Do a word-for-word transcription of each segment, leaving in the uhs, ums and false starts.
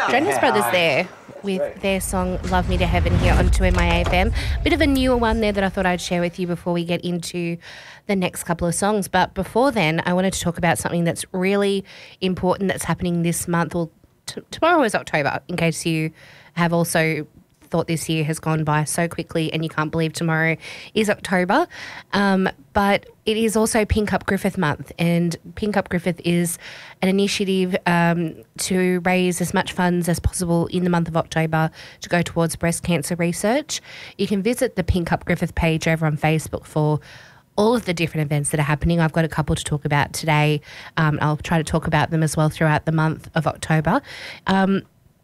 Jonas Brothers there with their song Love Me to Heaven here on two M I A F M. Bit of a newer one there that I thought I'd share with you before we get into the next couple of songs. But before then, I wanted to talk about something that's really important that's happening this month. Well, t- tomorrow is October, in case you have also thought this year has gone by so quickly and you can't believe tomorrow is October. Um, but it is also Pink Up Griffith Month, and Pink Up Griffith is an initiative um, to raise as much funds as possible in the month of October to go towards breast cancer research. You can visit the Pink Up Griffith page over on Facebook for all of the different events that are happening. I've got a couple to talk about today. Um, I'll try to talk about them as well throughout the month of October. Um,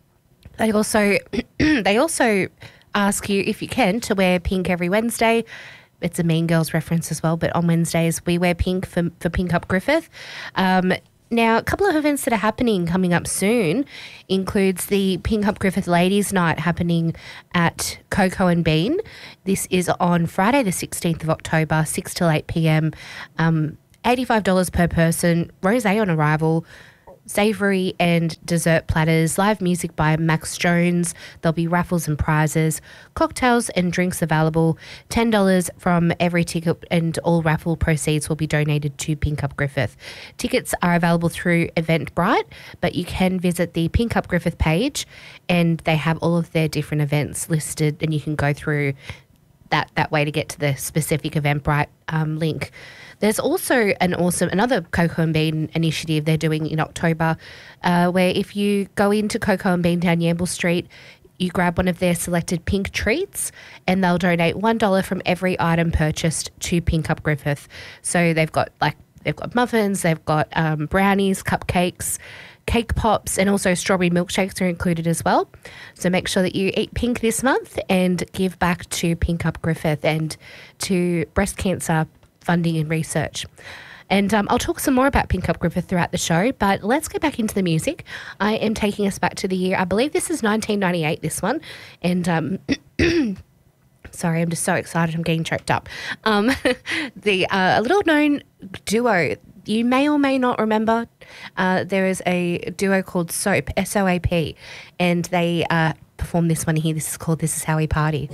They also they also ask you, if you can, to wear pink every Wednesday. It's a Mean Girls reference as well, but on Wednesdays we wear pink for, for Pink Up Griffith. Um, now, a couple of events that are happening coming up soon includes the Pink Up Griffith Ladies Night happening at Coco and Bean. This is on Friday the sixteenth of October, six till eight p.m. Um, eighty-five dollars per person, rosé on arrival, savoury and dessert platters, live music by Max Jones. There'll be raffles and prizes, cocktails and drinks available. ten dollars from every ticket, and all raffle proceeds will be donated to Pink Up Griffith. Tickets are available through Eventbrite, but you can visit the Pink Up Griffith page and they have all of their different events listed, and you can go through that that way to get to the specific Eventbrite um, link. There's also an awesome, another Coco and Bean initiative they're doing in October, uh, where if you go into Coco and Bean down Yamble Street, you grab one of their selected pink treats and they'll donate one dollar from every item purchased to Pink Up Griffith. So they've got like, they've got muffins, they've got um, brownies, cupcakes, cake pops, and also strawberry milkshakes are included as well. So make sure that you eat pink this month and give back to Pink Up Griffith and to breast cancer funding and research. And um, I'll talk some more about Pink Up Griffith throughout the show, but let's get back into the music. I am taking us back to the year, I believe this is nineteen ninety-eight, this one. And um, sorry, I'm just so excited, I'm getting choked up. Um, the uh, a little known duo, you may or may not remember, uh, there is a duo called Soap, S O A P, and they uh, performed this one here. This is called This Is How We Party.